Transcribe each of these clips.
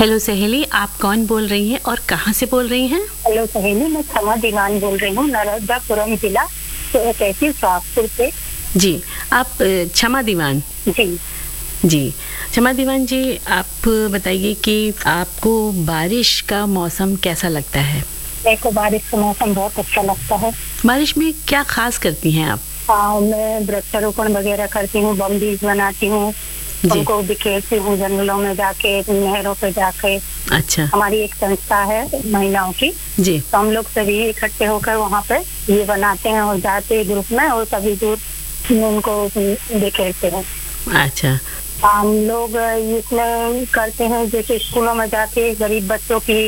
Hello सहेली, आप कौन बोल रही हैं और कहाँ से बोल रही हैं? हेलो सहेली, मैं क्षमा दीवान बोल रही हूँ, नर्मदापुरम जिला तहसील सोहागपुर से। जी, आप क्षमा दीवान जी जी। क्षमा दीवान जी, आप बताइए कि आपको बारिश का मौसम कैसा लगता है? मेरे को बारिश का मौसम बहुत अच्छा लगता है। बारिश में क्या खास करती हैं आप? मैं वृक्षारोपण वगैरह करती हूँ, बम बीज बनाती हूँ, उनको बिखेरती हूँ जंगलों में जाके, नहरों पे जाके। अच्छा। हमारी एक संस्था है महिलाओं की जी। तो हम लोग सभी इकट्ठे होकर वहाँ पे ये बनाते हैं और जाते ग्रुप में और सभी दूर उनको बिखेरते हैं। अच्छा। हम लोग इसमें करते हैं, जैसे स्कूलों में जाके गरीब बच्चों की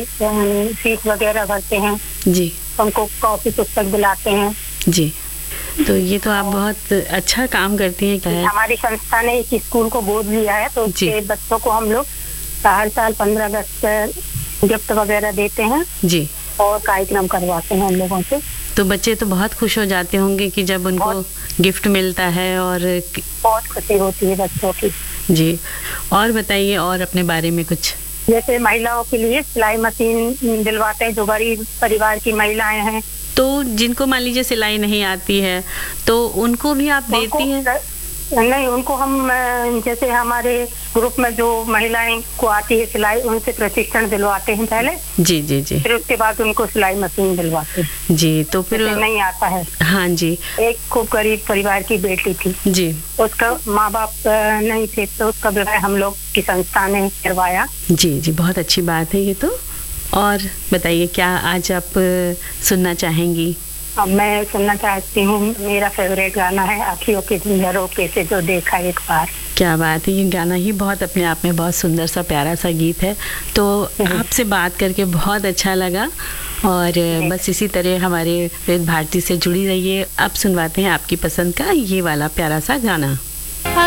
फीस वगैरह भरते हैं जी। उनको कॉपी पुस्तक दिलाते हैं। जी, तो ये तो आप बहुत अच्छा काम करती हैं। क्या है? हमारी संस्था ने एक स्कूल को गोद लिया है तो उसके बच्चों को हम लोग हर साल 15 अगस्त गिफ्ट वगैरह देते हैं जी और कार्यक्रम करवाते हैं उन लोगों से। तो बच्चे तो बहुत खुश हो जाते होंगे कि जब उनको गिफ्ट मिलता है और बहुत खुशी होती है बच्चों की। जी, और बताइए और अपने बारे में कुछ। जैसे महिलाओं के लिए सिलाई मशीन दिलवाते हैं, जो गरीब परिवार की महिलाएं हैं। तो जिनको मान लीजिए सिलाई नहीं आती है तो उनको भी आप देती हैं? नहीं, उनको हम जैसे हमारे ग्रुप में जो महिलाएं को आती है सिलाई, उनसे प्रशिक्षण दिलवाते हैं पहले। जी जी जी। फिर उसके बाद उनको सिलाई मशीन दिलवाते हैं। जी, तो फिर नहीं आता है। हाँ जी। एक खूब गरीब परिवार की बेटी थी जी, उसका माँ बाप नहीं थे तो उसका विवाह हम लोग की संस्था ने करवाया। जी जी, बहुत अच्छी बात है ये तो। और बताइए, क्या आज आप सुनना चाहेंगी? अब मैं सुनना चाहती हूँ, मेरा फेवरेट गाना है आँखियों के झरोखे से जो देखा एक बार। क्या बात है, ये गाना ही बहुत अपने आप में बहुत सुंदर सा प्यारा सा गीत है। तो आपसे बात करके बहुत अच्छा लगा और बस इसी तरह हमारे विविध भारती से जुड़ी रहिए। अब सुनवाते हैं आपकी पसंद का ये वाला प्यारा सा गाना।